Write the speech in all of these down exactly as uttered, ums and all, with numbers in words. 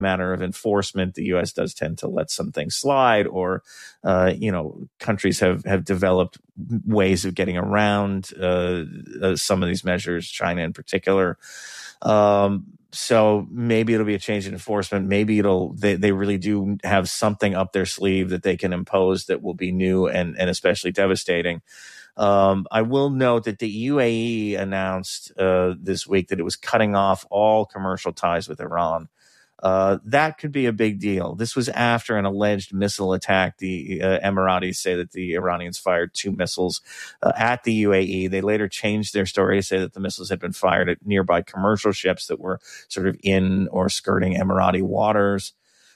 matter of enforcement, the U S does tend to let some things slide, or, uh, you know, countries have, have developed ways of getting around uh, uh, some of these measures, China in particular. Um, so maybe it'll be a change in enforcement. Maybe it'll they, they really do have something up their sleeve that they can impose that will be new and, and especially devastating. Um, I will note that the U A E announced uh, this week that it was cutting off all commercial ties with Iran. Uh, that could be a big deal. This was after an alleged missile attack. The uh, Emiratis say that the Iranians fired two missiles uh, at the U A E. They later changed their story to say that the missiles had been fired at nearby commercial ships that were sort of in or skirting Emirati waters.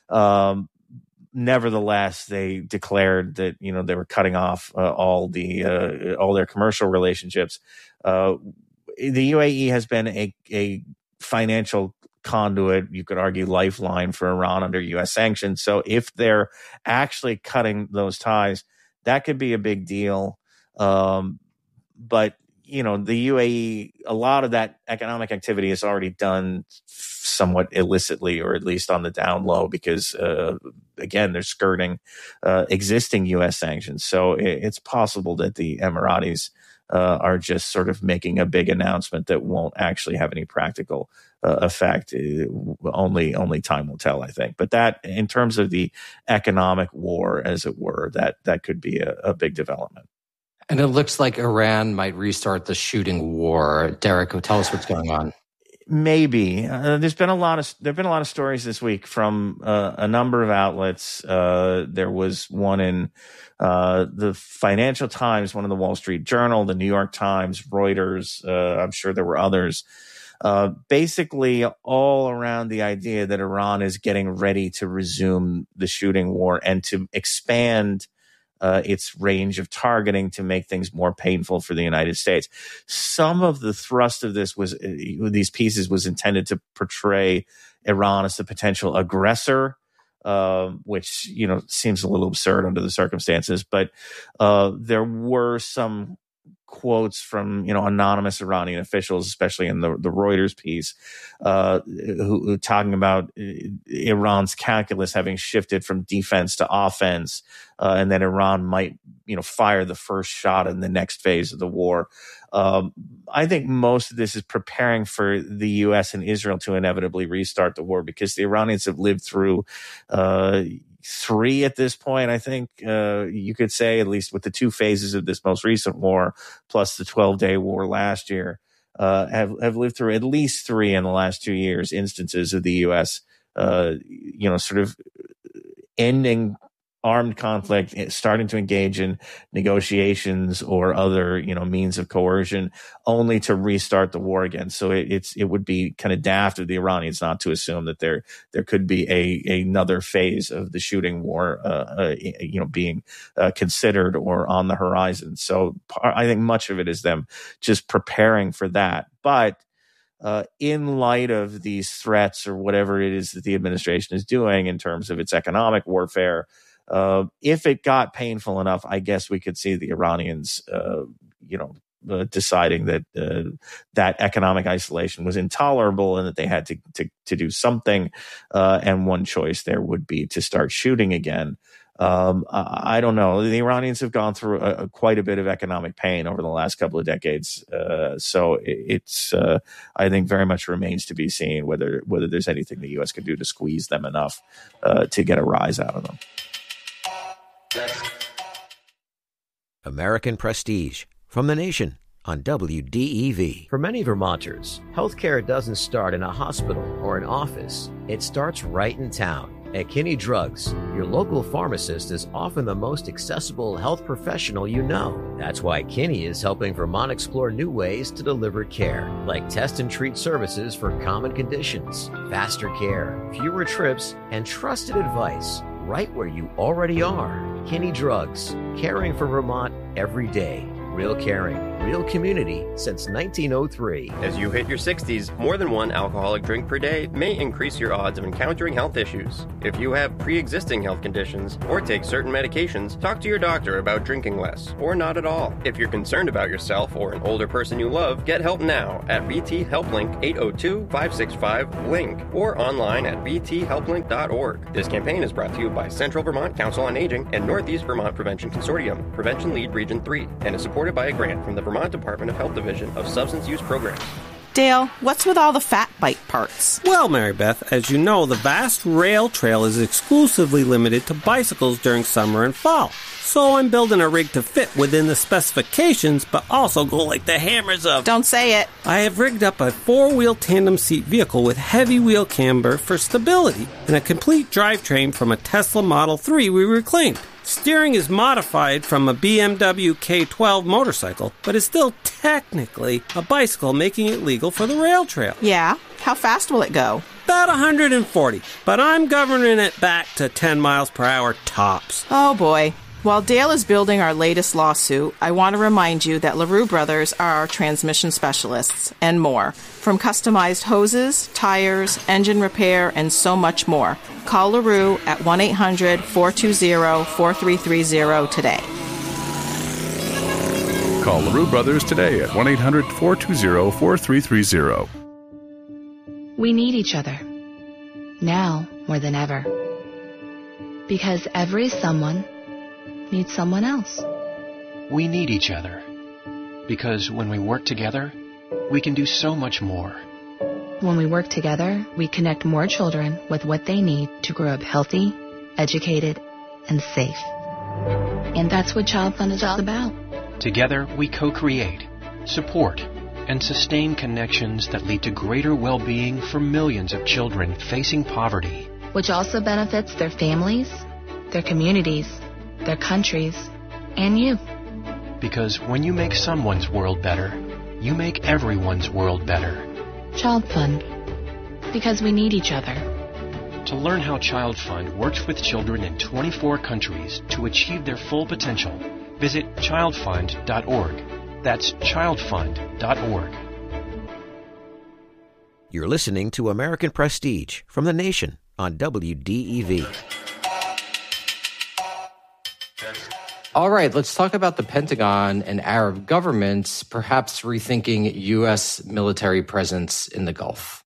Um, nevertheless, they declared that, you know, they were cutting off uh, all the uh, all their commercial relationships. Uh, the U A E has been a, a financial conduit, you could argue lifeline, for Iran under U S sanctions. So if they're actually cutting those ties, that could be a big deal. Um, but, you know, the U A E, a lot of that economic activity is already done somewhat illicitly, or at least on the down low, because, uh, again, they're skirting uh, existing U S sanctions. So it, it's possible that the Emiratis uh, are just sort of making a big announcement that won't actually have any practical uh, effect. It, only only time will tell, I think. But that, in terms of the economic war, as it were, that that could be a, a big development. And it looks like Iran might restart the shooting war. Derek, tell us what's going on. Maybe uh, there's been a lot of there've been a lot of stories this week from uh, a number of outlets. Uh, there was one in uh, the Financial Times, one in the Wall Street Journal, the New York Times, Reuters. Uh, I'm sure there were others. Uh, basically, all around the idea that Iran is getting ready to resume the shooting war and to expand Uh, its range of targeting to make things more painful for the United States. Some of the thrust of this was uh, these pieces was intended to portray Iran as the potential aggressor, uh, which, you know, seems a little absurd under the circumstances. But uh, there were some quotes from, you know, anonymous Iranian officials, especially in the, the Reuters piece, uh, who, who talking about Iran's calculus having shifted from defense to offense, uh, and that Iran might, you know, fire the first shot in the next phase of the war. Um, I think most of this is preparing for the U S and Israel to inevitably restart the war, because the Iranians have lived through uh, three at this point, I think uh, you could say, at least with the two phases of this most recent war, plus the twelve-day war last year, uh, have, have lived through at least three in the last two years instances of the U S, uh, you know, sort of ending armed conflict, starting to engage in negotiations or other, you know, means of coercion, only to restart the war again. So it, it's it would be kind of daft of the Iranians not to assume that there there could be a another phase of the shooting war, uh, uh, you know, being uh, considered or on the horizon. So I think much of it is them just preparing for that, but. Uh, in light of these threats or whatever it is that the administration is doing in terms of its economic warfare, uh, if it got painful enough, I guess we could see the Iranians, uh, you know, uh, deciding that uh, that economic isolation was intolerable and that they had to to, to do something. Uh, and one choice there would be to start shooting again. Um, I, I don't know. The Iranians have gone through a, a, quite a bit of economic pain over the last couple of decades. Uh, so it, it's, uh, I think, very much remains to be seen whether whether there's anything the U S can do to squeeze them enough uh, to get a rise out of them. American Prestige from The Nation on W D E V. For many Vermonters, healthcare doesn't start in a hospital or an office. It starts right in town. At Kinney Drugs, your local pharmacist is often the most accessible health professional you know. That's why Kinney is helping Vermont explore new ways to deliver care, like test and treat services for common conditions, faster care, fewer trips, and trusted advice right where you already are. Kinney Drugs, caring for Vermont every day. Real caring. real community since nineteen oh three. As you hit your sixties, more than one alcoholic drink per day may increase your odds of encountering health issues. If you have pre-existing health conditions or take certain medications, talk to your doctor about drinking less or not at all. If you're concerned about yourself or an older person you love, get help now at V T Helplink eight oh two, five six five, LINK or online at v t helplink dot org. This campaign is brought to you by Central Vermont Council on Aging and Northeast Vermont Prevention Consortium, Prevention Lead Region three, and is supported by a grant from the Vermont Department of Health Division of Substance Use Programs. Dale, what's with all the fat bike parts? Well, Mary Beth, as you know, the vast rail trail is exclusively limited to bicycles during summer and fall. So I'm building a rig to fit within the specifications, but also go like the hammers of... Don't say it. I have rigged up a four-wheel tandem seat vehicle with heavy wheel camber for stability and a complete drivetrain from a Tesla Model three we reclaimed. Steering is modified from a B M W K twelve motorcycle, but is still technically a bicycle, making it legal for the rail trail. Yeah? How fast will it go? About one hundred forty, but I'm governing it back to ten miles per hour tops. Oh boy. While Dale is building our latest lawsuit, I want to remind you that LaRue Brothers are our transmission specialists and more. From customized hoses, tires, engine repair, and so much more. Call LaRue at one eight hundred, four two zero, four three three zero today. Call LaRue Brothers today at one eight hundred, four two zero, four three three zero. We need each other. Now more than ever. Because every someone needs someone else. We need each other. Because when we work together, we can do so much more. When we work together, we connect more children with what they need to grow up healthy, educated, and safe. And that's what Child Fund is all about. Together, we co-create, support, and sustain connections that lead to greater well-being for millions of children facing poverty. Which also benefits their families, their communities, their countries, and you. Because when you make someone's world better, you make everyone's world better. Child Fund. Because we need each other. To learn how Child Fund works with children in twenty-four countries to achieve their full potential, visit child fund dot org. That's child fund dot org. You're listening to American Prestige from The Nation on W D E V. All right, let's talk about the Pentagon and Arab governments perhaps rethinking U S military presence in the Gulf.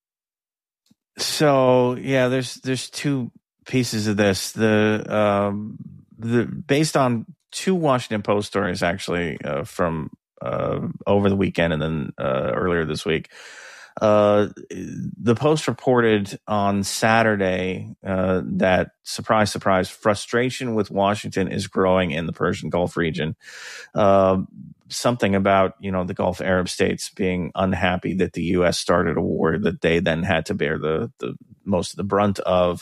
So, yeah, there's there's two pieces of this. The um, the based on two Washington Post stories, actually, uh, from uh, over the weekend and then uh, earlier this week. Uh, the Post reported on Saturday uh, that, surprise, surprise, frustration with Washington is growing in the Persian Gulf region. Uh, something about, you know, the Gulf Arab states being unhappy that the U S started a war that they then had to bear the, the most of the brunt of.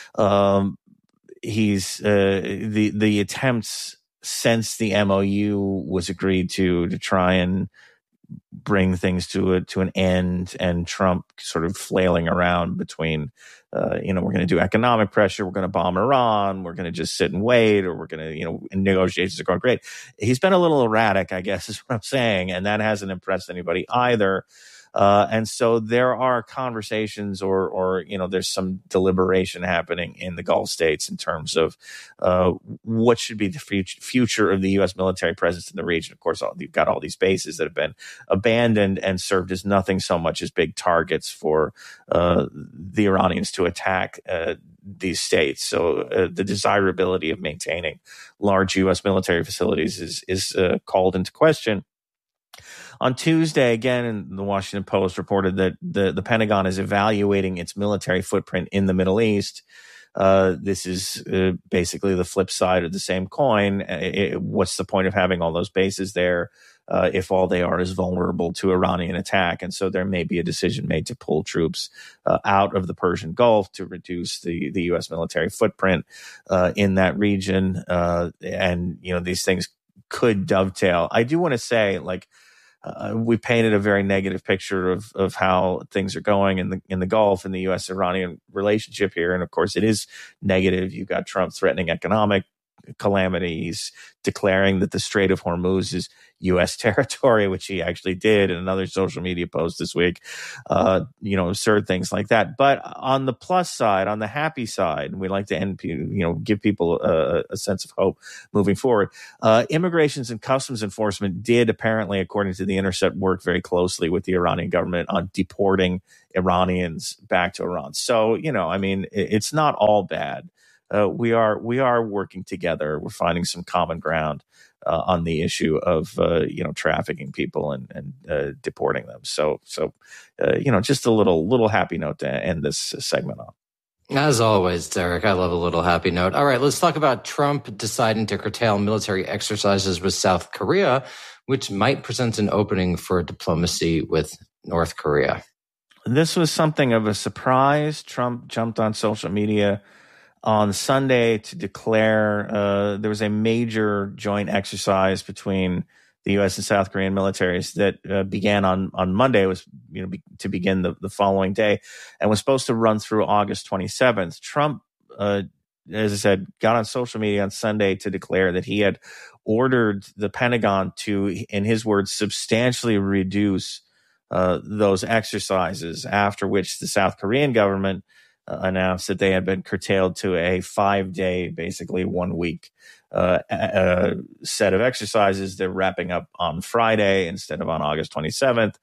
Um, he's uh, the the attempts since the M O U was agreed to to try and bring things to a, to an end, and Trump sort of flailing around between, uh, you know, we're going to do economic pressure, we're going to bomb Iran, we're going to just sit and wait, or we're going to, you know, negotiations are going great. He's been a little erratic, I guess, is what I'm saying, and that hasn't impressed anybody either. Uh, and so there are conversations, or, or, you know, there's some deliberation happening in the Gulf states in terms of uh, what should be the future of the U S military presence in the region. Of course, all, you've got all these bases that have been abandoned and served as nothing so much as big targets for uh, the Iranians to attack uh, these states. So uh, the desirability of maintaining large U S military facilities is, is uh, called into question. On Tuesday, again, the Washington Post reported that the, the Pentagon is evaluating its military footprint in the Middle East. Uh, this is uh, basically the flip side of the same coin. It, what's the point of having all those bases there uh, if all they are is vulnerable to Iranian attack? And so there may be a decision made to pull troops uh, out of the Persian Gulf to reduce the, the U S military footprint uh, in that region. Uh, and, you know, these things could dovetail. I do want to say, like, Uh, we painted a very negative picture of of how things are going in the in the Gulf and the U S Iranian relationship here, and of course it is negative. You've got Trump threatening economic calamity. He's declaring that the Strait of Hormuz is U S territory, which he actually did in another social media post this week. Uh, you know, absurd things like that. But on the plus side, on the happy side, we like to end, you know, give people a, a sense of hope moving forward. Uh, Immigrations and Customs Enforcement did apparently, according to The Intercept, work very closely with the Iranian government on deporting Iranians back to Iran. So, you know, I mean, it's not all bad. Uh, we are we are working together. We're finding some common ground uh, on the issue of uh, you know trafficking people and and uh, deporting them. So so uh, you know just a little little happy note to end this segment on. As always, Derek, I love a little happy note. All right, let's talk about Trump deciding to curtail military exercises with South Korea, which might present an opening for diplomacy with North Korea. This was something of a surprise. Trump jumped on social media on Sunday to declare uh, there was a major joint exercise between the U S and South Korean militaries that uh, began on, on Monday, was you know be, to begin the, the following day, and was supposed to run through August twenty-seventh. Trump, uh, as I said, got on social media on Sunday to declare that he had ordered the Pentagon to, in his words, substantially reduce uh, those exercises, after which the South Korean government Uh, announced that they had been curtailed to a five-day, basically one-week uh, uh, set of exercises. They're wrapping up on Friday instead of on August twenty-seventh.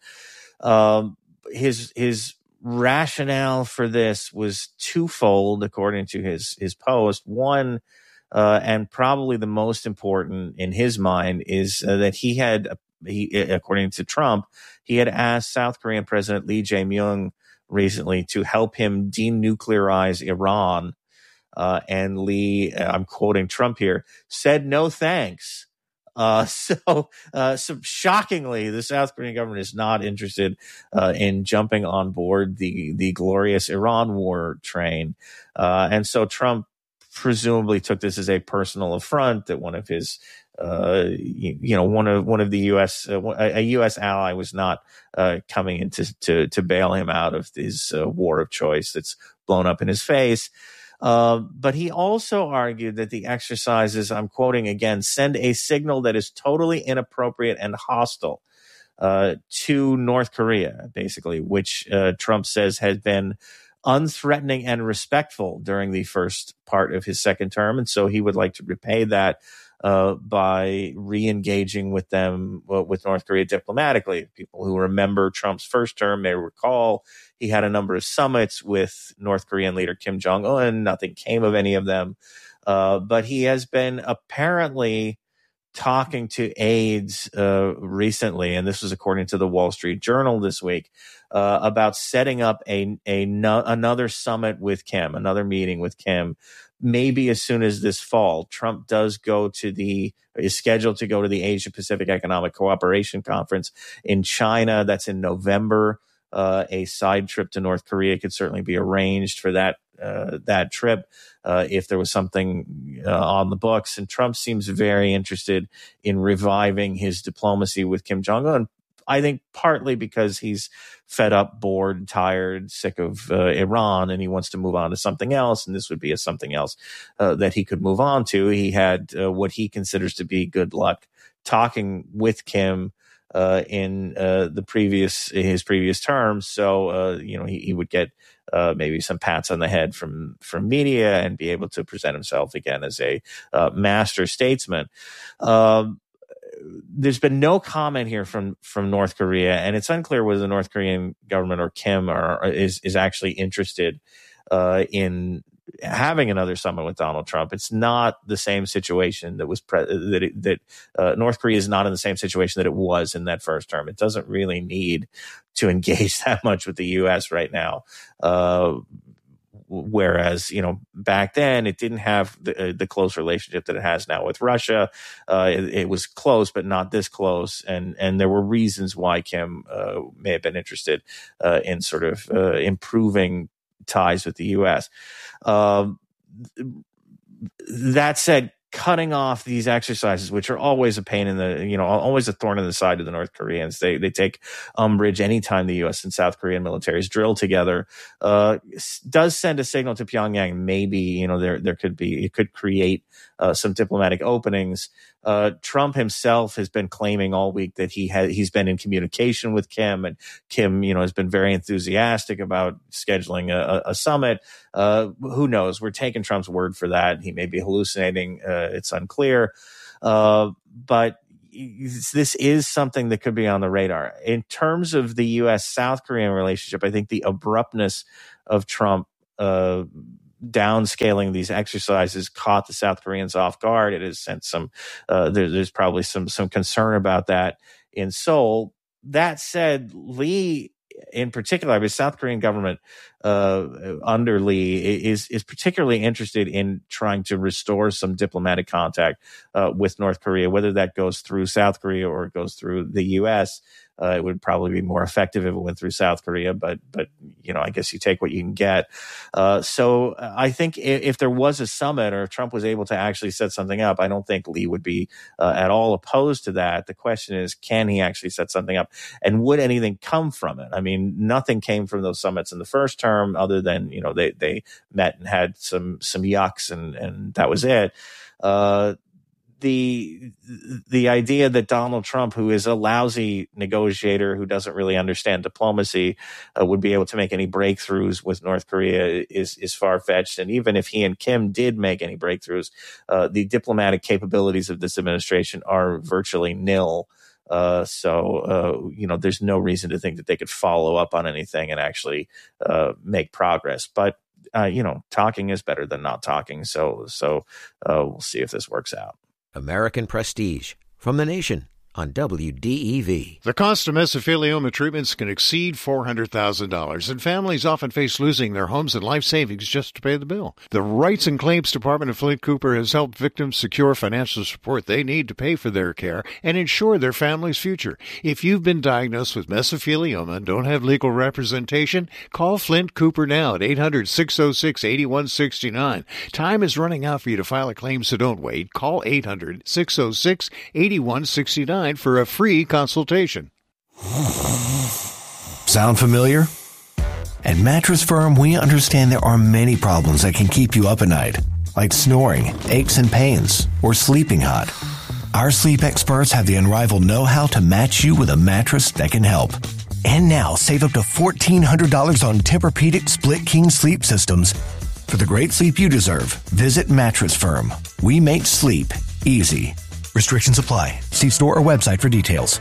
Um, his his rationale for this was twofold, according to his his post. One, uh, and probably the most important in his mind, is uh, that he had, he, according to Trump, he had asked South Korean President Lee Jae-myung recently to help him denuclearize Iran. Uh, and Lee, I'm quoting Trump here, said no thanks. Uh, so, uh, so shockingly, the South Korean government is not interested uh, in jumping on board the, the glorious Iran war train. Uh, and so Trump presumably took this as a personal affront that one of his Uh, you, you know, one of one of the U S uh, a, a U S ally was not uh, coming in to, to to bail him out of his uh, war of choice that's blown up in his face. Uh, but he also argued that the exercises, I'm quoting again, send a signal that is totally inappropriate and hostile uh, to North Korea, basically, which uh, Trump says has been unthreatening and respectful during the first part of his second term, and so he would like to repay that Uh, by re-engaging with them, well, with North Korea diplomatically. People who remember Trump's first term may recall he had a number of summits with North Korean leader Kim Jong-un. Nothing came of any of them. Uh, but he has been apparently talking to aides uh, recently, and this was according to the Wall Street Journal this week, uh, about setting up a, a no, another summit with Kim, another meeting with Kim, maybe as soon as this fall. Trump does go to the, is scheduled to go to the Asia Pacific Economic Cooperation Conference in China. That's in November. Uh, a side trip to North Korea could certainly be arranged for that uh, that trip uh, if there was something uh, on the books. And Trump seems very interested in reviving his diplomacy with Kim Jong-un. I think partly because he's fed up, bored, tired, sick of uh, Iran, and he wants to move on to something else. And this would be a something else uh, that he could move on to. He had uh, what he considers to be good luck talking with Kim uh, in uh, the previous his previous terms. So uh, you know he, he would get uh, maybe some pats on the head from from media and be able to present himself again as a uh, master statesman. Um, There's been no comment here from, from North Korea, and it's unclear whether the North Korean government or Kim are, is is actually interested uh, in having another summit with Donald Trump. It's not the same situation that was pre- that it, that uh, North Korea is not in the same situation that it was in that first term. It doesn't really need to engage that much with the U S right now. Uh, Whereas, you know, back then it didn't have the, uh, the close relationship that it has now with Russia. Uh, it, it was close, but not this close. And, and there were reasons why Kim uh, may have been interested uh, in sort of uh, improving ties with the U S. Um, that said, cutting off these exercises, which are always a pain in the, you know, always a thorn in the side of the North Koreans. They they take umbrage anytime the U S and South Korean militaries drill together. Uh, does send a signal to Pyongyang. Maybe, you know, there there could be, it could create uh, some diplomatic openings. Uh, Trump himself has been claiming all week that he had he's been in communication with Kim, and Kim, you know, has been very enthusiastic about scheduling a, a summit. Uh, who knows? We're taking Trump's word for that. He may be hallucinating. Uh, it's unclear. Uh, but this is something that could be on the radar. In terms of the U S South Korean relationship, I think the abruptness of Trump uh, downscaling these exercises caught the South Koreans off guard. It has sent some, uh, there, there's probably some, some concern about that in Seoul. That said, Lee in particular, the South Korean government uh, under Lee is, is particularly interested in trying to restore some diplomatic contact uh, with North Korea, whether that goes through South Korea or it goes through the U S. Uh, it would probably be more effective if it went through South Korea, but, but you know, I guess you take what you can get. Uh, so I think if, if there was a summit or if Trump was able to actually set something up, I don't think Lee would be uh, at all opposed to that. The question is, can he actually set something up? And would anything come from it? I mean, nothing came from those summits in the first term other than, you know, they, they met and had some, some yucks and, and that was it. Uh, The the idea that Donald Trump, who is a lousy negotiator, who doesn't really understand diplomacy, uh, would be able to make any breakthroughs with North Korea is is far-fetched. And even if he and Kim did make any breakthroughs, uh, the diplomatic capabilities of this administration are virtually nil. Uh, so, uh, you know, there's no reason to think that they could follow up on anything and actually uh, make progress. But, uh, you know, talking is better than not talking. So, so uh, we'll see if this works out. American Prestige, from The Nation on W D E V. The cost of mesothelioma treatments can exceed four hundred thousand dollars, and families often face losing their homes and life savings just to pay the bill. The Rights and Claims Department of Flint Cooper has helped victims secure financial support they need to pay for their care and ensure their family's future. If you've been diagnosed with mesothelioma and don't have legal representation, call Flint Cooper now at eight hundred, six oh six, eight one six nine. Time is running out for you to file a claim, so don't wait. Call eight hundred, six oh six, eight one six nine for a free consultation. Sound familiar? At Mattress Firm, we understand there are many problems that can keep you up at night, like snoring, aches and pains, or sleeping hot. Our sleep experts have the unrivaled know-how to match you with a mattress that can help. And now, save up to fourteen hundred dollars on Tempur-Pedic Split King sleep systems. For the great sleep you deserve, visit Mattress Firm. We make sleep easy. Restrictions apply. See store or website for details.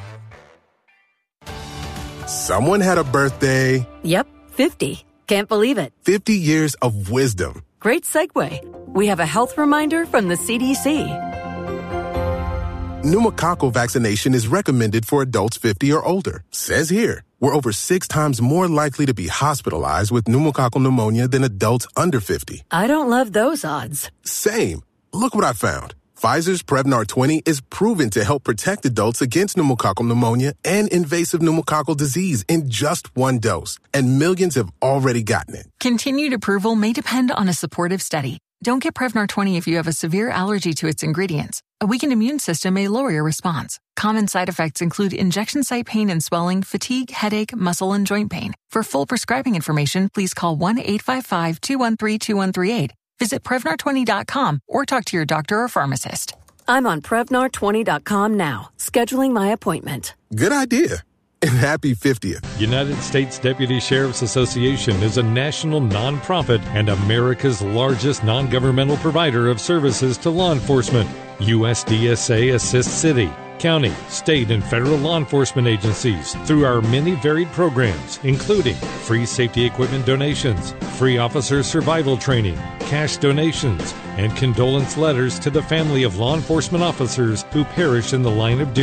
Someone had a birthday. Yep, fifty. Can't believe it. fifty years of wisdom. Great segue. We have a health reminder from the C D C. Pneumococcal vaccination is recommended for adults fifty or older. Says here, we're over six times more likely to be hospitalized with pneumococcal pneumonia than adults under fifty. I don't love those odds. Same. Look what I found. Pfizer's Prevnar twenty is proven to help protect adults against pneumococcal pneumonia and invasive pneumococcal disease in just one dose. And millions have already gotten it. Continued approval may depend on a supportive study. Don't get Prevnar twenty if you have a severe allergy to its ingredients. A weakened immune system may lower your response. Common side effects include injection site pain and swelling, fatigue, headache, muscle, and joint pain. For full prescribing information, please call one eight five five, two one three, two one three eight. Visit Prevnar twenty dot com or talk to your doctor or pharmacist. I'm on Prevnar twenty dot com now, scheduling my appointment. Good idea. And happy fiftieth. United States Deputy Sheriff's Association is a national nonprofit and America's largest non-governmental provider of services to law enforcement. U S D S A assists city, county, state, and federal law enforcement agencies through our many varied programs, including free safety equipment donations, free officer survival training, cash donations, and condolence letters to the family of law enforcement officers who perished in the line of duty.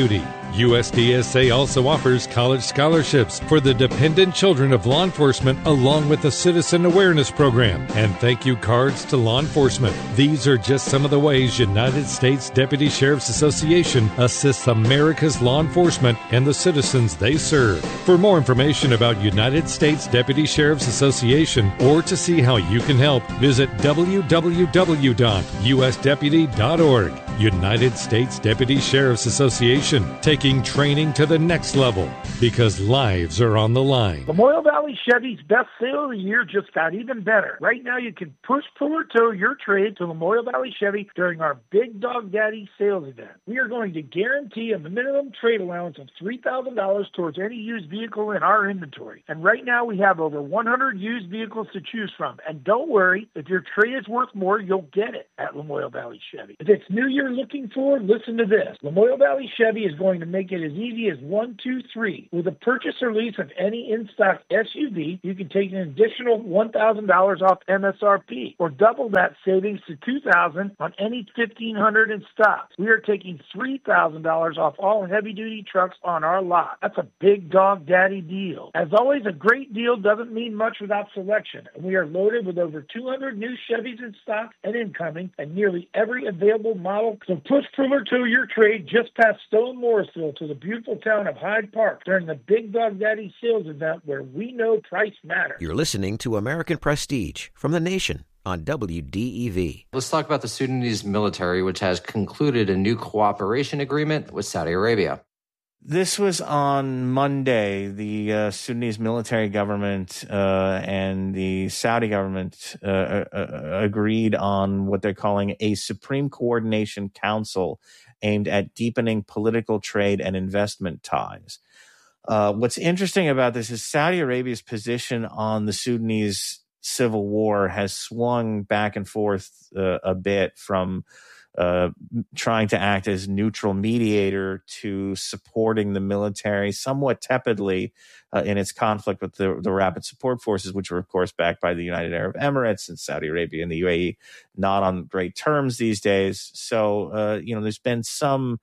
U S D S A also offers college scholarships for the dependent children of law enforcement, along with a citizen awareness program and thank you cards to law enforcement. These are just some of the ways United States Deputy Sheriff's Association assists America's law enforcement and the citizens they serve. For more information about United States Deputy Sheriff's Association or to see how you can help, visit w w w dot u s deputy dot org. United States Deputy Sheriff's Association, taking training to the next level because lives are on the line. Lamoille Valley Chevy's best sale of the year just got even better. Right now you can push, pull, or tow your trade to Lamoille Valley Chevy during our Big Dog Daddy sales event. We are going to guarantee a minimum trade allowance of three thousand dollars towards any used vehicle in our inventory. And right now we have over one hundred used vehicles to choose from. And don't worry, if your trade is worth more, you'll get it at Lamoille Valley Chevy. If it's new year looking for, listen to this. Lamoille Valley Chevy is going to make it as easy as one, two, three. With a purchase or lease of any in-stock S U V, you can take an additional one thousand dollars off M S R P or double that savings to two thousand dollars on any fifteen hundred in stock. We are taking three thousand dollars off all heavy-duty trucks on our lot. That's a Big Dog Daddy deal. As always, a great deal doesn't mean much without selection, and we are loaded with over two hundred new Chevys in stock and incoming, and nearly every available model. So push, pull, or tow your trade just past Stowe and Morrisville to the beautiful town of Hyde Park during the Big Dog Daddy sales event where we know price matters. You're listening to American Prestige from The Nation on W D E V. Let's talk about the Sudanese military, which has concluded a new cooperation agreement with Saudi Arabia. This was on Monday. The uh, Sudanese military government uh, and the Saudi government uh, uh, agreed on what they're calling a Supreme Coordination Council aimed at deepening political trade and investment ties. Uh, what's interesting about this is Saudi Arabia's position on the Sudanese civil war has swung back and forth uh, a bit from Uh, trying to act as neutral mediator to supporting the military somewhat tepidly uh, in its conflict with the, the Rapid Support Forces, which were, of course, backed by the United Arab Emirates and Saudi Arabia and the U A E, not on great terms these days. So, uh, you know, there's been some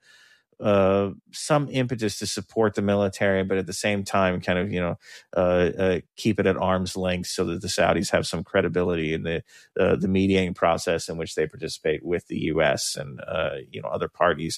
uh, some impetus to support the military, but at the same time, kind of, you know, uh, uh, keep it at arm's length so that the Saudis have some credibility in the uh, the mediating process in which they participate with the U S and uh, you know, other parties.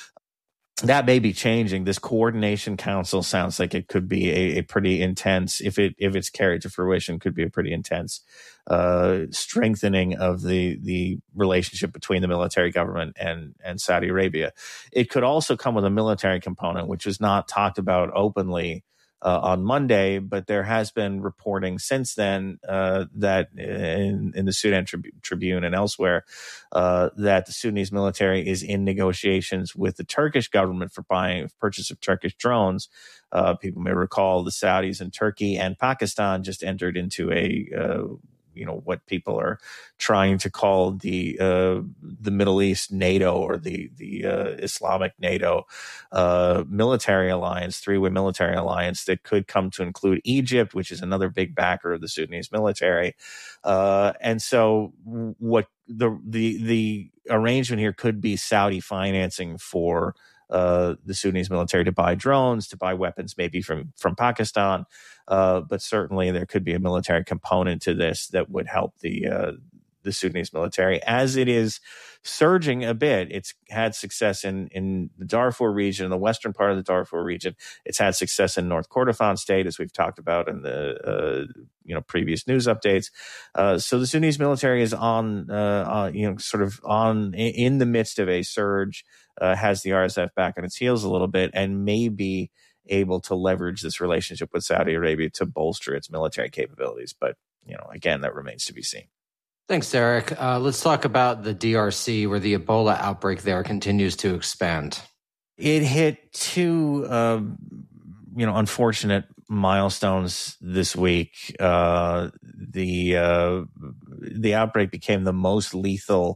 That may be changing. This coordination council sounds like it could be a, a pretty intense, if it if it's carried to fruition, could be a pretty intense uh, strengthening of the the relationship between the military government and and Saudi Arabia. It could also come with a military component, which was not talked about openly Uh, on Monday, but there has been reporting since then uh, that in, in the Sudan Trib- Tribune and elsewhere uh, that the Sudanese military is in negotiations with the Turkish government for buying purchase of Turkish drones. Uh, people may recall the Saudis and Turkey and Pakistan just entered into a uh, you know, what people are trying to call the uh, the Middle East NATO, or the the uh, Islamic NATO uh, military alliance, three-way military alliance that could come to include Egypt, which is another big backer of the Sudanese military. Uh, and so, what the the the arrangement here could be Saudi financing for Uh, the Sudanese military to buy drones, to buy weapons, maybe from from Pakistan, uh, but certainly there could be a military component to this that would help the uh, the Sudanese military as it is surging a bit. It's had success in in the Darfur region, in the western part of the Darfur region. It's had success in North Kordofan state, as we've talked about in the uh, you know previous news updates. Uh, so the Sudanese military is on uh, uh, you know sort of on in the midst of a surge. Uh, has the R S F back on its heels a little bit, and may be able to leverage this relationship with Saudi Arabia to bolster its military capabilities. But, you know, again, that remains to be seen. Thanks, Derek. Uh, let's talk about the D R C, where the Ebola outbreak there continues to expand. It hit two, uh, you know, unfortunate milestones this week. Uh, the uh, the outbreak became the most lethal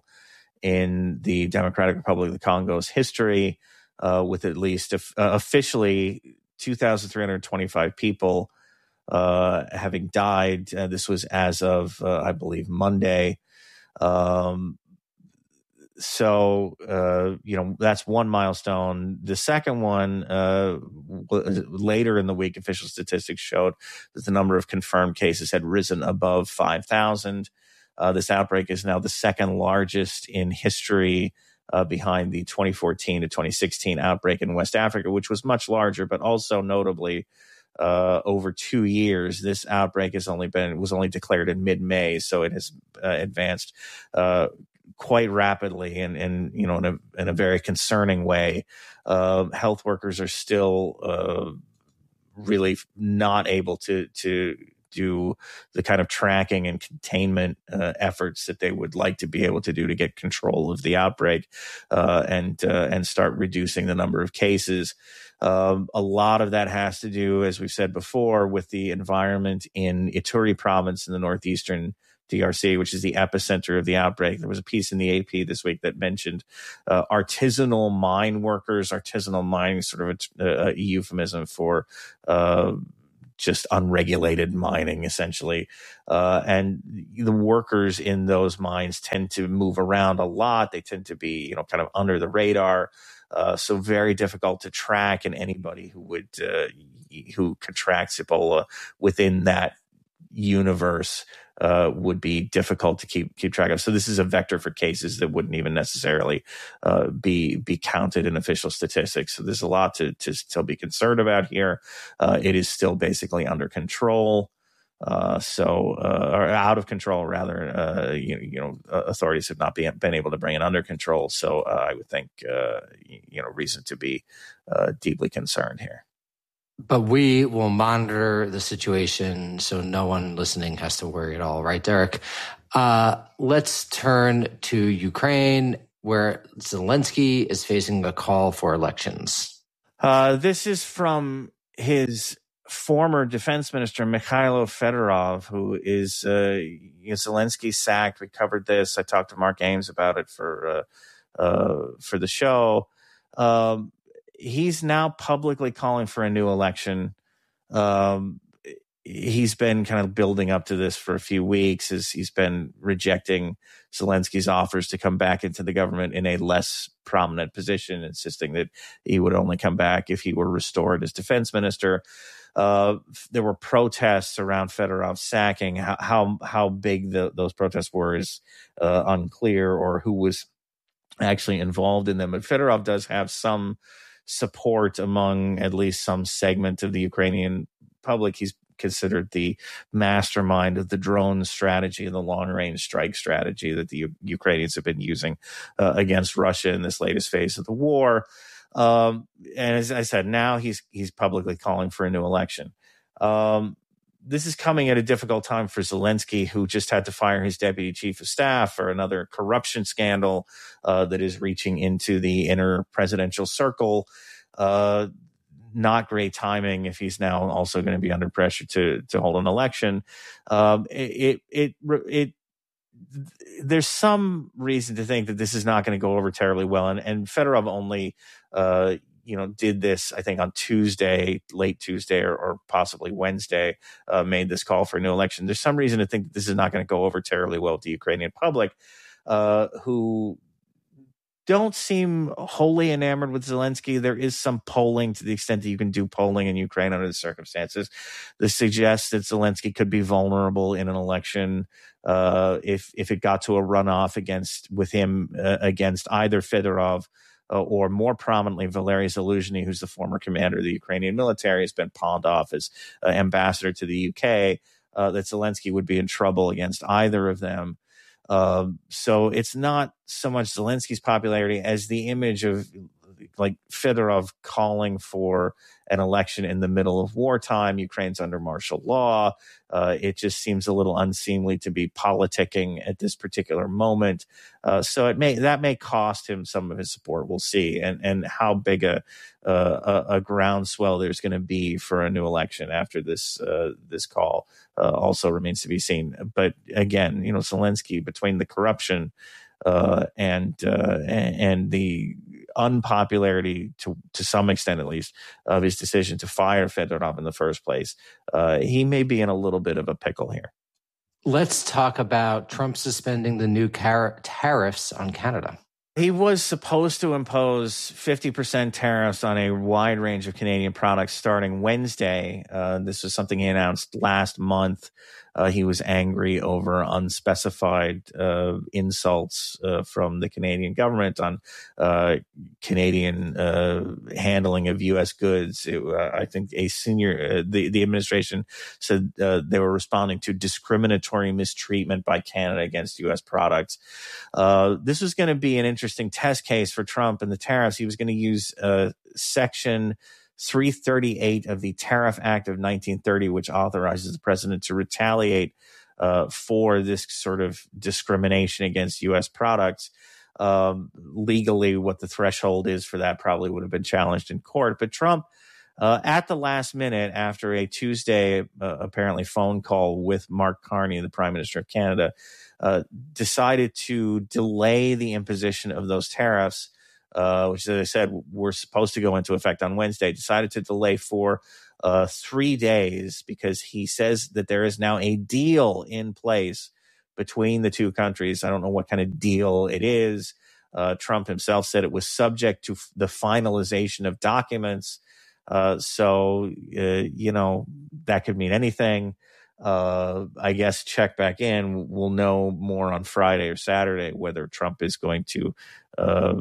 in the Democratic Republic of the Congo's history, uh, with at least uh, officially two thousand three hundred twenty-five people uh, having died. Uh, this was as of, uh, I believe, Monday. Um, so, uh, you know, that's one milestone. The second one, uh, w- later in the week, official statistics showed that the number of confirmed cases had risen above five thousand. Uh, this outbreak is now the second largest in history, uh, behind the twenty fourteen to twenty sixteen outbreak in West Africa, which was much larger, but also notably, uh, over two years, this outbreak has only been, was only declared in mid-May. So it has uh, advanced, uh, quite rapidly and, and you know, in a, in a very concerning way. Uh, health workers are still, uh, really not able to, to, do the kind of tracking and containment uh, efforts that they would like to be able to do to get control of the outbreak uh, and uh, and start reducing the number of cases. Um, a lot of that has to do, as we've said before, with the environment in Ituri province in the northeastern D R C, which is the epicenter of the outbreak. There was a piece in the A P this week that mentioned uh, artisanal mine workers. Artisanal mining, sort of a, a euphemism for uh, just unregulated mining, essentially. Uh, and the workers in those mines tend to move around a lot. They tend to be, you know, kind of under the radar. Uh, so very difficult to track, and anybody who would, uh, who contracts Ebola within that universe uh, would be difficult to keep keep track of. So this is a vector for cases that wouldn't even necessarily uh, be be counted in official statistics. So there's a lot to to still be concerned about here. Uh, it is still basically under control. Uh, so, uh, or out of control, rather, uh, you, you know, authorities have not been, been able to bring it under control. So uh, I would think, uh, you know, reason to be uh, deeply concerned here. But we will monitor the situation so no one listening has to worry at all. Right, Derek? Uh, let's turn to Ukraine, where Zelensky is facing a call for elections. Uh, this is from his former defense minister, Mikhailo Fedorov, who is uh, you know, Zelensky sacked. We covered this. I talked to Mark Ames about it for uh, uh, for the show. Um, he's now publicly calling for a new election. Um, he's been kind of building up to this for a few weeks as he's been rejecting Zelensky's offers to come back into the government in a less prominent position, insisting that he would only come back if he were restored as defense minister. Uh, there were protests around Fedorov's sacking. How how, how big the, those protests were is uh, unclear, or who was actually involved in them. But Fedorov does have some support among at least some segment of the Ukrainian public. He's considered the mastermind of the drone strategy and the long-range strike strategy that the U- Ukrainians have been using uh, against Russia in this latest phase of the war. Um, and as I said, now he's he's publicly calling for a new election. Um, this is coming at a difficult time for Zelensky, who just had to fire his deputy chief of staff for another corruption scandal uh, that is reaching into the inner presidential circle. Uh, not great timing if he's now also going to be under pressure to to hold an election. Um, it it it. it There's some reason to think that this is not going to go over terribly well. And, and Fedorov only, uh, you know, did this, I think, on Tuesday, late Tuesday or, or possibly Wednesday, uh, made this call for a new election. There's some reason to think that this is not going to go over terribly well with the Ukrainian public, uh, who don't seem wholly enamored with Zelensky. There is some polling, to the extent that you can do polling in Ukraine under the circumstances, that suggests that Zelensky could be vulnerable in an election uh, if if it got to a runoff against with him uh, against either Fedorov uh, or more prominently Valery Zaluzhny, who's the former commander of the Ukrainian military, has been pawned off as uh, ambassador to the U K. Uh, that Zelensky would be in trouble against either of them. Um, so it's not so much Zelensky's popularity as the image of like Fedorov calling for an election in the middle of wartime. Ukraine's under martial law. Uh, it just seems a little unseemly to be politicking at this particular moment. Uh, so it may that may cost him some of his support. We'll see, and and how big a uh, a, a groundswell there's going to be for a new election after this uh, this call uh, also remains to be seen. But again, you know, Zelensky, between the corruption uh, and uh, and, and the unpopularity to to some extent, at least, of his decision to fire Fedorov in the first place, uh, he may be in a little bit of a pickle here. Let's talk about Trump suspending the new car- tariffs on Canada. He was supposed to impose fifty percent tariffs on a wide range of Canadian products starting Wednesday. Uh, this was something he announced last month. Uh, he was angry over unspecified uh, insults uh, from the Canadian government on uh, Canadian uh, handling of U S goods. It, uh, I think a senior, uh, the, the administration said uh, they were responding to discriminatory mistreatment by Canada against U S products. Uh, this was going to be an interesting test case for Trump and the tariffs. He was going to use uh, Section three thirty-eight of the Tariff Act of nineteen thirty, which authorizes the president to retaliate uh, for this sort of discrimination against U S products. Um, legally, what the threshold is for that probably would have been challenged in court. But Trump, uh, at the last minute, after a Tuesday, uh, apparently phone call with Mark Carney, the Prime Minister of Canada, uh, decided to delay the imposition of those tariffs, Uh, which, as I said, were supposed to go into effect on Wednesday, decided to delay for uh, three days because he says that there is now a deal in place between the two countries. I don't know what kind of deal it is. Uh, Trump himself said it was subject to f- the finalization of documents. Uh, so, uh, you know, that could mean anything. Uh, I guess check back in. We'll know more on Friday or Saturday whether Trump is going to uh,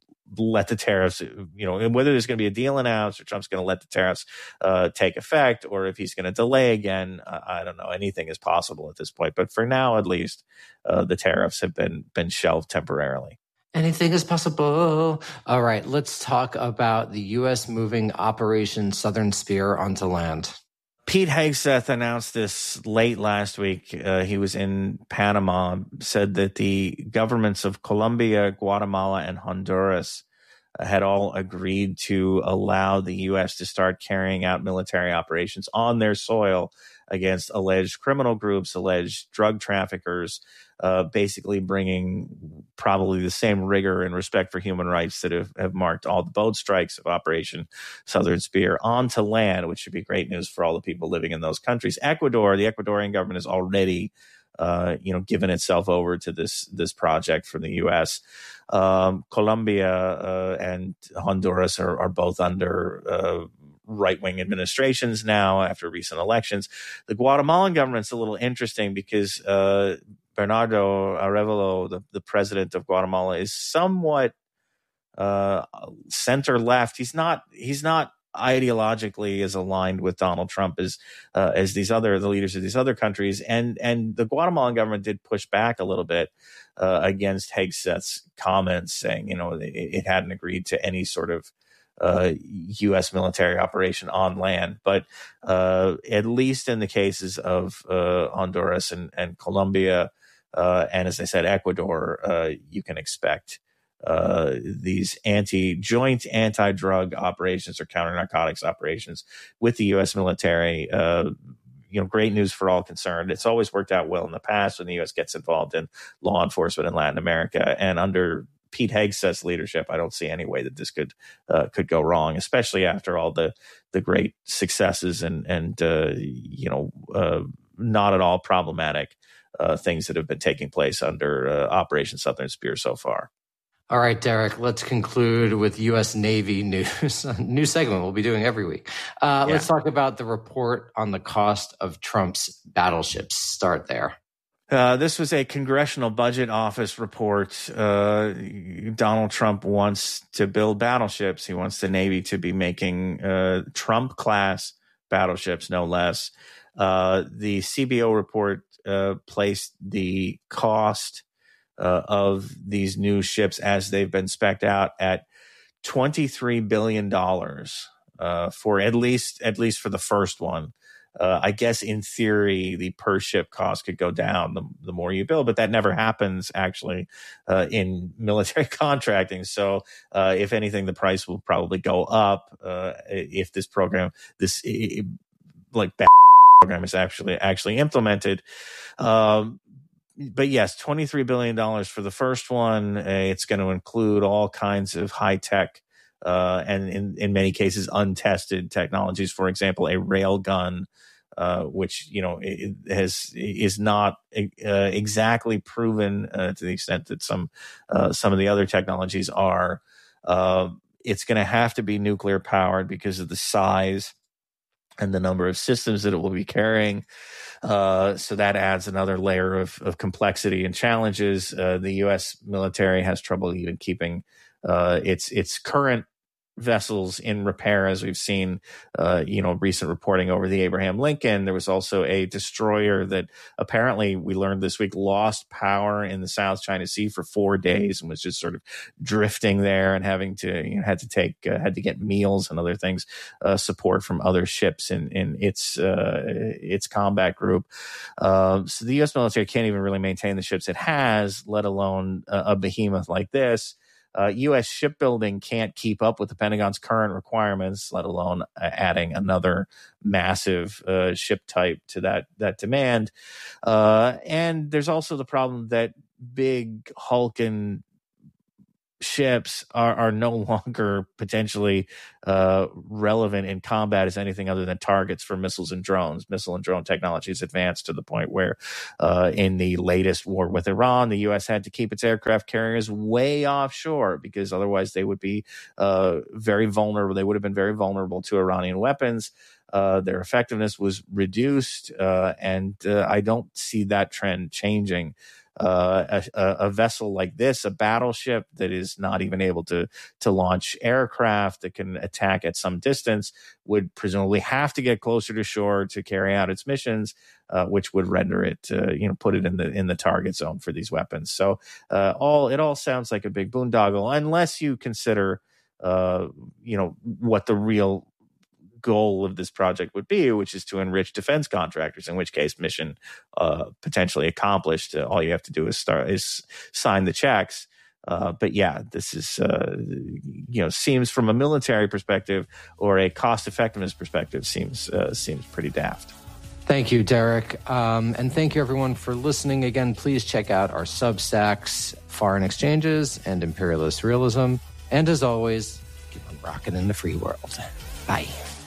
let the tariffs, you know, and whether there's going to be a deal announced or Trump's going to let the tariffs uh, take effect, or if he's going to delay again. Uh, I don't know. Anything is possible at this point. But for now, at least, uh, the tariffs have been been shelved temporarily. Anything is possible. All right, let's talk about the U S moving Operation Southern Spear onto land. Pete Hegseth announced this late last week. Uh, he was in Panama, said that the governments of Colombia, Guatemala, and Honduras uh, had all agreed to allow the U S to start carrying out military operations on their soil against alleged criminal groups, alleged drug traffickers, uh, basically bringing probably the same rigor and respect for human rights that have, have marked all the boat strikes of Operation Southern Spear onto land, which should be great news for all the people living in those countries. Ecuador, the Ecuadorian government has already uh, you know, given itself over to this this project from the U S. Um, Colombia uh, and Honduras are, are both under uh, right-wing administrations now after recent elections. The Guatemalan government's a little interesting because uh, Bernardo Arevalo, the, the president of Guatemala, is somewhat uh, center-left. He's not. He's not ideologically as aligned with Donald Trump as uh, as these other the leaders of these other countries, and and the Guatemalan government did push back a little bit uh, against Hegseth's comments, saying you know it, it hadn't agreed to any sort of uh, U S military operation on land, but uh, at least in the cases of uh, Honduras and and Colombia, uh, and as I said, Ecuador, uh, you can expect Uh, these anti joint anti-drug operations or counter-narcotics operations with the U S military. Uh, you know, great news for all concerned. It's always worked out well in the past when the U S gets involved in law enforcement in Latin America. And under Pete Hegseth's leadership, I don't see any way that this could uh, could go wrong, especially after all the the great successes and and uh, you know uh, not at all problematic uh, things that have been taking place under uh, Operation Southern Spear so far. All right, Derek, let's conclude with U S Navy news. A new segment we'll be doing every week. Uh, yeah. Let's talk about the report on the cost of Trump's battleships. Start there. Uh, this was a Congressional Budget Office report. Uh, Donald Trump wants to build battleships. He wants the Navy to be making uh, Trump-class battleships, no less. Uh, the C B O report uh, placed the cost Uh, of these new ships as they've been spec'd out at twenty-three billion dollars uh, for at least at least for the first one. Uh, I guess in theory, the per ship cost could go down the, the more you build, but that never happens actually uh, in military contracting. So uh, if anything, the price will probably go up uh, if this program, this it, like program is actually actually implemented. Um, But yes, twenty-three billion dollars for the first one. Uh, it's going to include all kinds of high tech uh, and in, in many cases untested technologies. For example, a rail gun uh, which, you know, it has is not uh, exactly proven uh, to the extent that some uh, some of the other technologies are. Uh, it's going to have to be nuclear powered because of the size and the number of systems that it will be carrying. Uh, so that adds another layer of, of complexity and challenges. Uh, the U S military has trouble even keeping uh, its its current vessels in repair, as we've seen, uh, you know, recent reporting over the Abraham Lincoln. There was also a destroyer that apparently, we learned this week, lost power in the South China Sea for four days and was just sort of drifting there and having to, you know, had to take, uh, had to get meals and other things, uh, support from other ships in, in its, uh, its combat group. Uh, so the U S military can't even really maintain the ships it has, let alone a, a behemoth like this. Uh, U S shipbuilding can't keep up with the Pentagon's current requirements, let alone uh, adding another massive uh, ship type to that that demand. Uh, and there's also the problem that big hulking ships are, are no longer potentially uh, relevant in combat as anything other than targets for missiles and drones. Missile and drone technology has advanced to the point where uh, in the latest war with Iran, the U S had to keep its aircraft carriers way offshore because otherwise they would be uh, very vulnerable. They would have been very vulnerable to Iranian weapons. Uh, their effectiveness was reduced, uh, and uh, I don't see that trend changing. Uh, a, a vessel like this, a battleship that is not even able to to launch aircraft that can attack at some distance, would presumably have to get closer to shore to carry out its missions, uh, which would render it, uh, you know, put it in the in the target zone for these weapons. So uh, all it all sounds like a big boondoggle, unless you consider, uh, you know, what the real goal of this project would be, which is to enrich defense contractors, in which case mission uh, potentially accomplished. Uh, all you have to do is start is sign the checks. Uh, but yeah, this is, uh, you know, seems from a military perspective or a cost effectiveness perspective seems uh, seems pretty daft. Thank you, Derek. Um, and thank you, everyone, for listening. Again, please check out our Substacks, Foreign Exchanges and Imperialist Realism. And as always, keep on rocking in the free world. Bye.